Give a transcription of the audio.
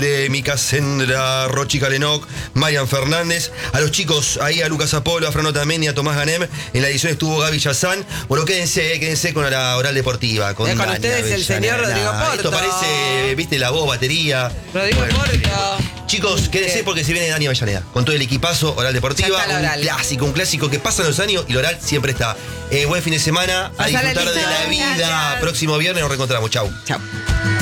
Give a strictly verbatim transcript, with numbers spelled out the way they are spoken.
de Mica Sendra, Rochi Kalenoc, Marian Fernández, a los chicos ahí, a Lucas Apolo, a Fernando Tamendi, a Tomás Ganem. En la edición estuvo Gaby Yazán. Bueno, quédense, quédense con la oral deportiva. Con, con Dani ustedes el señor Rodrigo Porto. Esto parece, viste, la voz, batería. Rodrigo Bueno, Porto. chicos, quédense ¿Qué? porque se viene Dani Avellaneda. Con todo el equipazo, oral deportiva. Ya está la un oral. clásico, un clásico que pasan los años y la oral siempre está. Eh, buen fin de semana. A Pasala disfrutar de lindo. la vida. Gracias. Próximo viernes nos reencontramos. Chau. Chao.